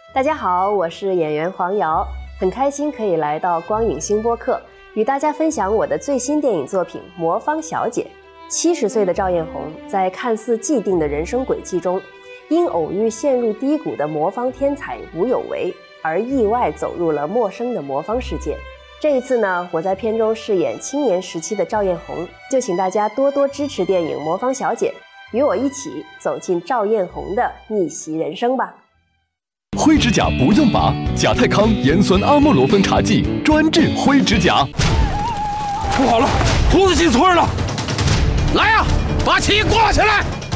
大家好，我是演员黄瑶，很开心可以来到光影星播客，与大家分享我的最新电影作品《魔方小姐》。70岁的赵艳红在看似既定的人生轨迹中，因偶遇陷入低谷的魔方天才吴有为，而意外走入了陌生的魔方世界。这一次呢，我在片中饰演青年时期的赵艳红，就请大家多多支持电影《魔方小姐》，与我一起走进赵艳红的逆袭人生吧。 灰指甲不用拔，甲泰康盐酸阿莫罗芬茶剂专治灰指甲。 不好了，胡子进村了！来呀，把旗挂起来！